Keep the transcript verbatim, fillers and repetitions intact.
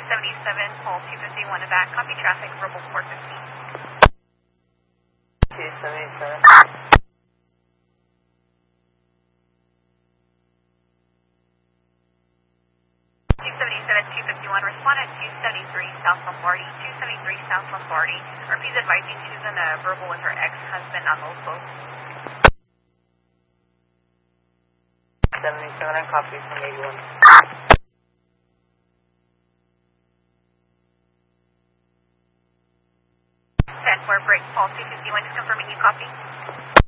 seventy-seven, pole two fifty-one to back. Copy traffic, verbal four fifty. two seventy-seven. two seventy-seven, two fifty-one, respond at two seventy-three South Lombardi, two seventy-three South Lombardi. R P's advising she's in a verbal with her ex-husband on those boats. seventy-seven, I copy from eighty-one. ten four, break, Paul two fifty-one, just confirming you copy.